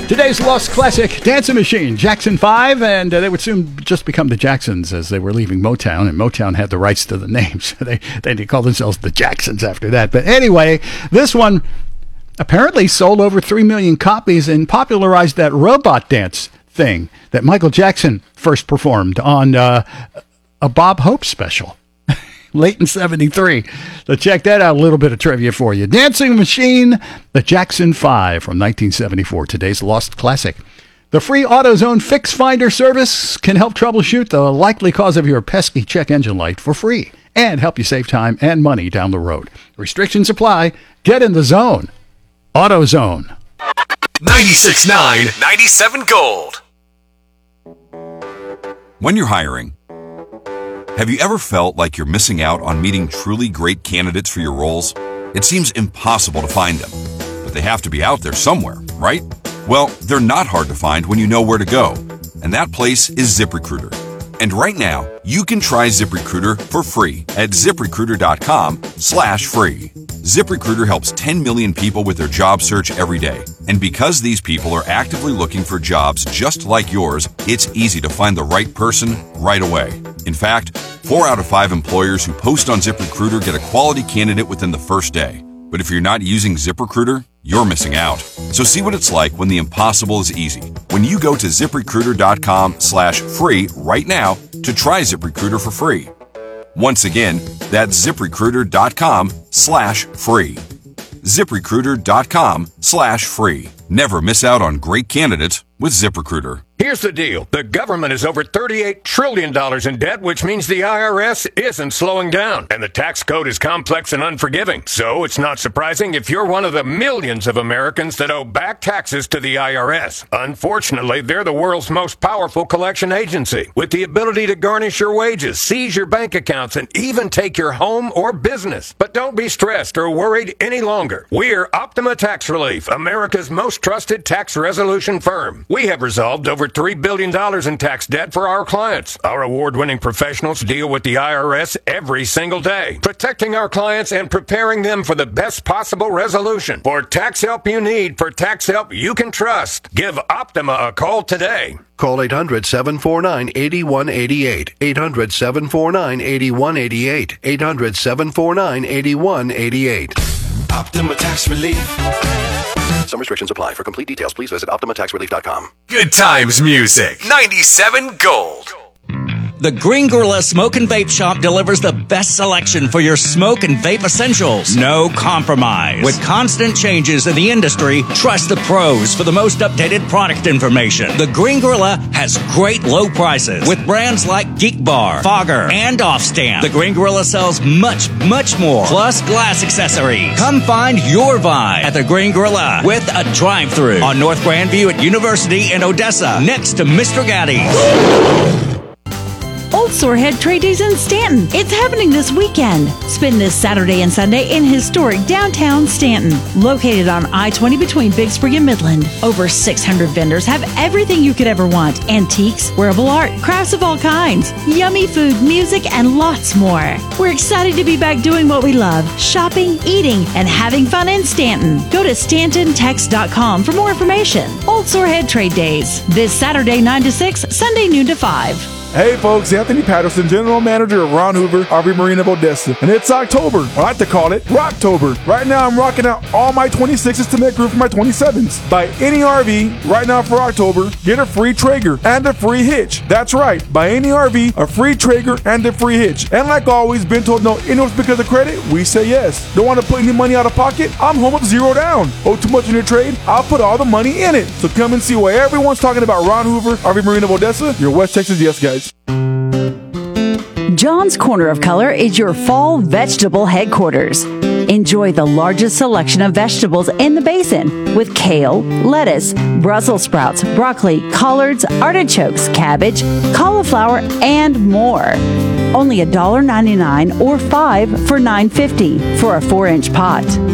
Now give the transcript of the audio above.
Today's Lost Classic, Dancing Machine, Jackson 5, and they would soon just become the Jacksons as they were leaving Motown, and Motown had the rights to the names. They called themselves the Jacksons after that. But anyway, this one apparently sold over 3 million copies and popularized that robot dance thing that Michael Jackson first performed on a Bob Hope special. Late in 73. So check that out. A little bit of trivia for you. Dancing Machine, the Jackson 5 from 1974. Today's Lost Classic. The free AutoZone Fix Finder service can help troubleshoot the likely cause of your pesky check engine light for free and help you save time and money down the road. Restrictions apply. Get in the zone. AutoZone. 96.9, 97 Gold. When you're hiring, have you ever felt like you're missing out on meeting truly great candidates for your roles? It seems impossible to find them, but they have to be out there somewhere, right? Well, they're not hard to find when you know where to go, and that place is ZipRecruiter. And right now, you can try ZipRecruiter for free at ZipRecruiter.com/free. ZipRecruiter helps 10 million people with their job search every day. And because these people are actively looking for jobs just like yours, it's easy to find the right person right away. In fact, 4 out of 5 employers who post on ZipRecruiter get a quality candidate within the first day. But if you're not using ZipRecruiter, you're missing out. So see what it's like when the impossible is easy. When you go to ZipRecruiter.com/free right now to try ZipRecruiter for free. Once again, that's ZipRecruiter.com/free. ZipRecruiter.com/free. Never miss out on great candidates with ZipRecruiter. Here's the deal. The government is over $38 trillion in debt, which means the IRS isn't slowing down. And the tax code is complex and unforgiving. So it's not surprising if you're one of the millions of Americans that owe back taxes to the IRS. Unfortunately, they're the world's most powerful collection agency, with the ability to garnish your wages, seize your bank accounts, and even take your home or business. But don't be stressed or worried any longer. We're Optima Tax Relief, America's most trusted tax resolution firm. We have resolved over $3 billion in tax debt for our clients. Our award-winning professionals deal with the IRS every single day, protecting our clients and preparing them for the best possible resolution. For tax help you need, for tax help you can trust, give Optima a call today. Call 800-749-8188. 800-749-8188. 800-749-8188. Optima Tax Relief. Some restrictions apply. For complete details, please visit OptimaTaxRelief.com. Good times music. 97 Gold. The Green Gorilla Smoke and Vape Shop delivers the best selection for your smoke and vape essentials. No compromise. With constant changes in the industry, trust the pros for the most updated product information. The Green Gorilla has great low prices with brands like Geek Bar, Fogger, and Offstand. The Green Gorilla sells much, much more, plus glass accessories. Come find your vibe at the Green Gorilla with a drive-thru on North Grandview at University in Odessa, next to Mr. Gaddy's. Old Sorehead Trade Days in Stanton. It's happening this weekend. Spend this Saturday and Sunday in historic downtown Stanton. Located on I-20 between Big Spring and Midland. Over 600 vendors have everything you could ever want. Antiques, wearable art, crafts of all kinds, yummy food, music, and lots more. We're excited to be back doing what we love. Shopping, eating, and having fun in Stanton. Go to StantonTex.com for more information. Old Sorehead Trade Days. This Saturday 9 to 6, Sunday noon to 5. Hey folks, Anthony Patterson, General Manager of Ron Hoover, RV Marine of Odessa. And it's October. I like to call it Rocktober. Right now I'm rocking out all my 26s to make room for my 27s. Buy any RV right now for October, get a free Traeger and a free hitch. That's right, buy any RV, a free Traeger and a free hitch. And like always, been told no interest because of credit? We say yes. Don't want to put any money out of pocket? I'm home with $0 down. Owe too much in your trade? I'll put all the money in it. So come and see why everyone's talking about Ron Hoover, RV Marine of Odessa, your West Texas yes guys. John's Corner of Color is your fall vegetable headquarters. Enjoy the largest selection of vegetables in the basin with kale, lettuce, Brussels sprouts, broccoli, collards, artichokes, cabbage, cauliflower, and more. Only $1.99 or $5 for $9.50 for a 4-inch pot.